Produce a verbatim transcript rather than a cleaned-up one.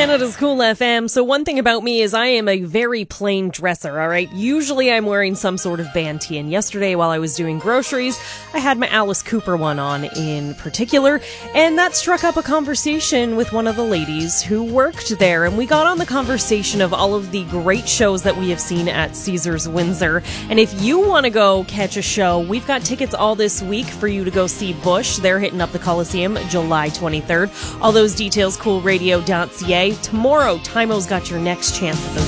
Canada's Cool F M. So one thing about me is I am a very plain dresser, all right? Usually I'm wearing some sort of band tee, and yesterday while I was doing groceries, I had my Alice Cooper one on in particular, and that struck up a conversation with one of the ladies who worked there, and we got on the conversation of all of the great shows that we have seen at Caesars Windsor. And if you want to go catch a show, we've got tickets all this week for you to go see Bush. They're hitting up the Coliseum July twenty-third. All those details, cool radio dot c a. Tomorrow, Timo's got your next chance at those